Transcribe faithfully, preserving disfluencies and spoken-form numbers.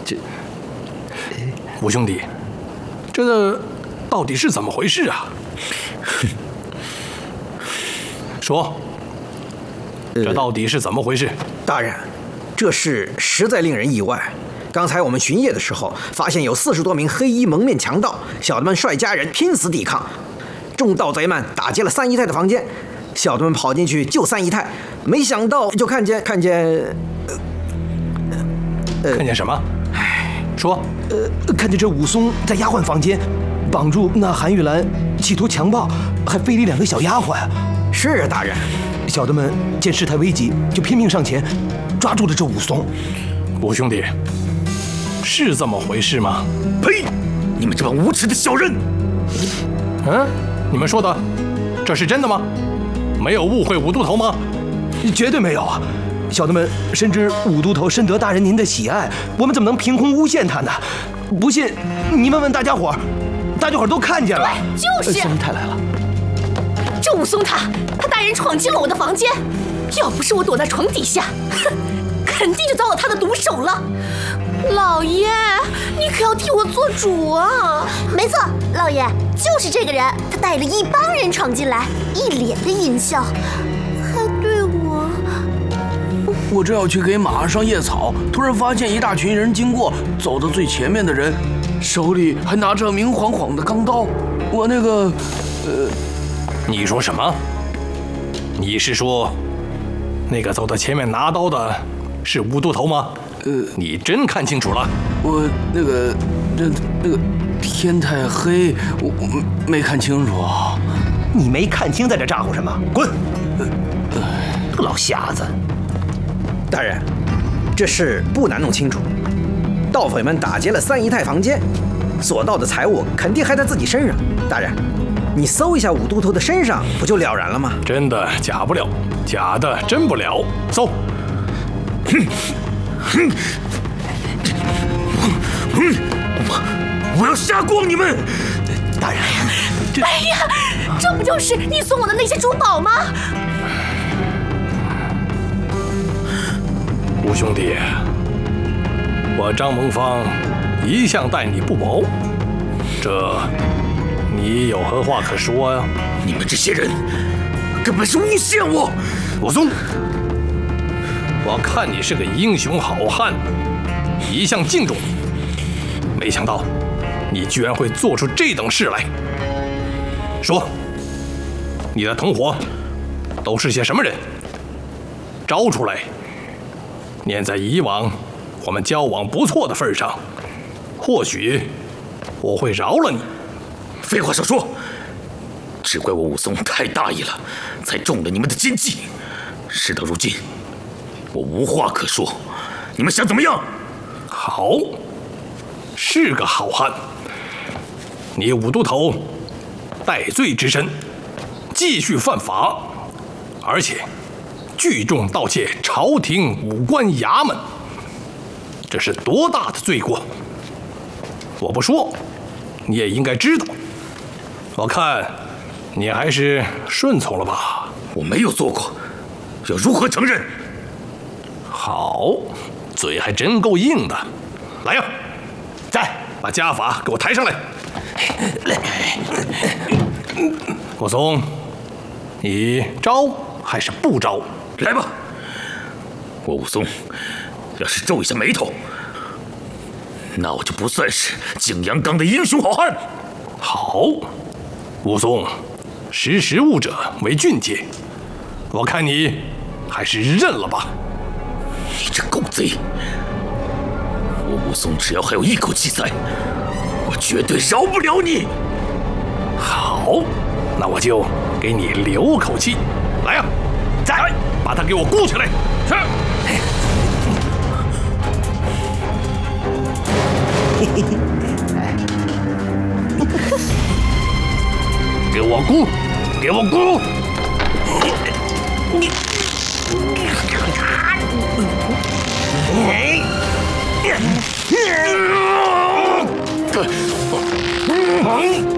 这，五兄弟，这到底是怎么回事啊？说，这到底是怎么回事？ 大人，这事实在令人意外。刚才我们巡夜的时候，发现有四十多名黑衣蒙面强盗，小的们率家人拼死抵抗，众盗贼们打劫了三姨太的房间，小的们跑进去救三姨太，没想到就看见看见， 呃，看见什么？ 哎， 说， 呃，看见这武松在丫鬟房间绑住那韩玉兰，企图强暴，还非礼两个小丫鬟。 是啊，大人。 小的们见事态危急，就拼命上前，抓住了这武松。 五兄弟，是这么回事吗？ 呸！你们这帮无耻的小人！ 嗯，你们说的，这是真的吗？没有误会武都头吗？ 绝对没有啊！小的们深知武都头深得大人您的喜爱，我们怎么能凭空诬陷他呢？不信，你问问大家伙儿，大家伙儿都看见了。 对，就是。 三姨太来了。 这武松他，他带人闯进了我的房间，要不是我躲在床底下，哼，肯定就遭到他的毒手了。老爷，你可要替我做主啊！ 没错，老爷就是这个人，他带了一帮人闯进来，一脸的淫笑，还对我…… 我正要去给马上夜草，突然发现一大群人经过，走到最前面的人手里还拿着明晃晃的钢刀。我那个……呃， 你说什么？你是说那个走到前面拿刀的是武都头吗？呃，你真看清楚了？ 我那个，这那个天太黑，我我没看清楚。 你没看清，在这咋呼什么？滚！ 呃， 这个老瞎子！ 大人，这事不难弄清楚。盗匪们打劫了三姨太房间，所盗的财物肯定还在自己身上。大人，你搜一下武都头的身上，不就了然了吗？ 真的假不了，假的真不了。搜！ 哼！哼！我我要杀光你们！ 大人， 哎呀，这不就是你送我的那些珠宝吗？ 五兄弟，我张蒙方一向待你不薄，这你有何话可说呀？ 你们这些人根本是诬陷我！ 武松，我看你是个英雄好汉，一向敬重你，没想到你居然会做出这等事来。说，你的同伙都是些什么人？招出来！念在以往我们交往不错的份上，或许我会饶了你。 废话少说，只怪我武松太大意了，才中了你们的奸计。事到如今，我无话可说，你们想怎么样？ 好，是个好汉。你武都头戴罪之身，继续犯法，而且聚众盗窃朝廷武官衙门，这是多大的罪过！我不说，你也应该知道。我看你还是顺从了吧。 我没有做过，要如何承认？ 好，嘴还真够硬的。来呀，在把家法给我抬上来。来，武松，你招还是不招？ 来吧，我武松要是皱一下眉头，那我就不算是景阳冈的英雄好汉。 好，武松，识时务者为俊杰，我看你还是认了吧。 你这狗贼！我武松只要还有一口气在，我绝对饶不了你。 好，那我就给你留口气。来呀，再把他给我箍起来。是。给我箍，给我箍！你。哎！